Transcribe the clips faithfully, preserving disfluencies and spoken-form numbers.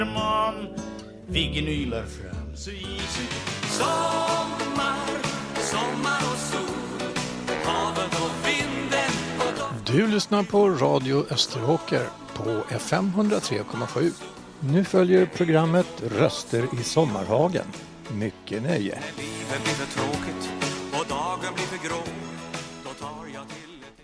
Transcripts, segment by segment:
Vi gnylar fram så isigt. Sommar, sommar och sol, havet och vinden och doft. Du lyssnar på Radio Österåker på F M hundra tre komma sju. Nu följer programmet Röster i sommarhagen. Mycket nöje. När livet blir för tråkigt och dagen blir för grå, då tar jag till ett...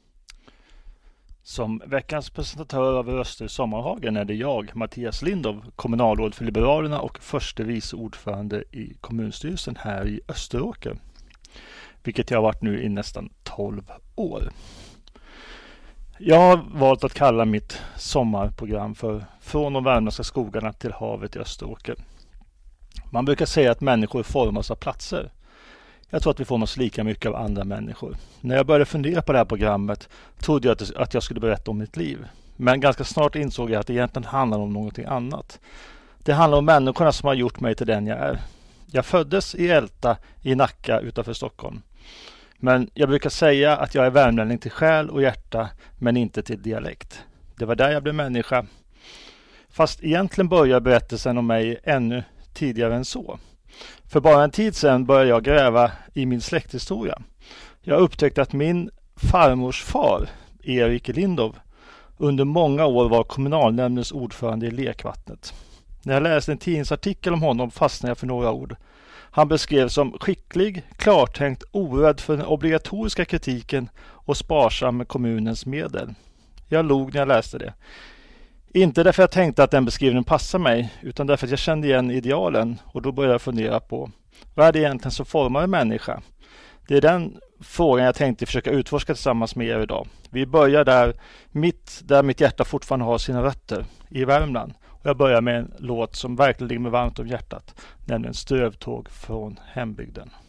Som veckans presentatör av Röster i sommarhagen är det jag, Mattias Lindov, kommunalråd för Liberalerna och förste vice ordförande i kommunstyrelsen här i Österåker. Vilket jag har varit nu i nästan tolv år. Jag har valt att kalla mitt sommarprogram för Från de värmländska skogarna till havet i Österåker. Man brukar säga att människor formas av platser. Jag tror att vi formas lika mycket av andra människor. När jag började fundera på det här programmet trodde jag att jag skulle berätta om mitt liv. Men ganska snart insåg jag att det egentligen handlar om någonting annat. Det handlar om människorna som har gjort mig till den jag är. Jag föddes i Älta i Nacka utanför Stockholm. Men jag brukar säga att jag är värmlänning till själ och hjärta, men inte till dialekt. Det var där jag blev människa. Fast egentligen börjar berättelsen om mig ännu tidigare än så. För bara en tid sedan började jag gräva i min släkthistoria. Jag upptäckte att min farmors far, Erik Lindov, under många år var kommunalnämndens ordförande i Lekvattnet. När jag läste en tidningsartikel om honom fastnade jag för några ord. Han beskrevs som skicklig, klartänkt, orädd för den obligatoriska kritiken och sparsam med kommunens medel. Jag log när jag läste det. Inte därför jag tänkte att den beskrivningen passar mig, utan därför att jag kände igen idealen och då började jag fundera på vad är det egentligen som formar en människa? Det är den frågan jag tänkte försöka utforska tillsammans med er idag. Vi börjar där, mitt, där mitt hjärta fortfarande har sina rötter, i Värmland. Och jag börjar med en låt som verkligen ligger mig varmt om hjärtat, nämligen Strövtåg från hembygden.